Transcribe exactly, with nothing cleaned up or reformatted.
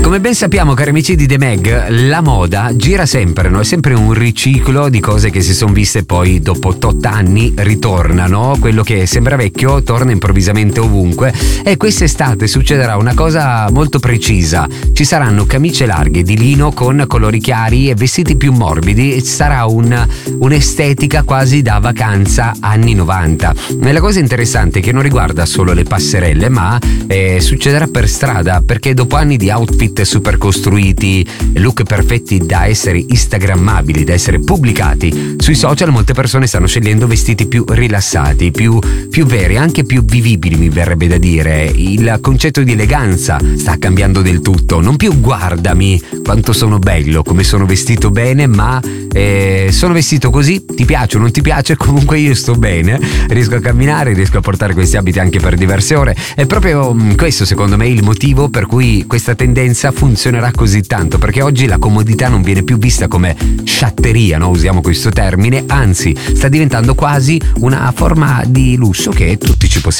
Come ben sappiamo, cari amici di The Mag, la moda gira sempre, no? È sempre un riciclo di cose che si sono viste, poi dopo tot anni ritornano. Quello che sembra vecchio torna improvvisamente ovunque, e quest'estate succederà una cosa molto precisa. Ci saranno camicie larghe di lino con colori chiari e vestiti più morbidi. Sarà un, un'estetica quasi da vacanza anni novanta. E la cosa interessante è che non riguarda solo le passerelle, ma eh, succederà per strada, perché dopo anni di outfit super costruiti, look perfetti da essere instagrammabili, da essere pubblicati sui social, molte persone stanno scegliendo vestiti più rilassati, più, più veri, anche più vivibili, mi verrebbe da dire. Il concetto di eleganza sta cambiando del tutto, non più guardami quanto sono bello, come sono vestito bene, ma eh, sono vestito così, ti piace o non ti piace, comunque io sto bene, riesco a camminare, riesco a portare questi abiti anche per diverse ore. È proprio questo, secondo me, il motivo per cui questa tendenza funzionerà così tanto, perché oggi la comodità non viene più vista come sciatteria, no? Usiamo questo termine, anzi sta diventando quasi una forma di lusso che tutti ci possiamo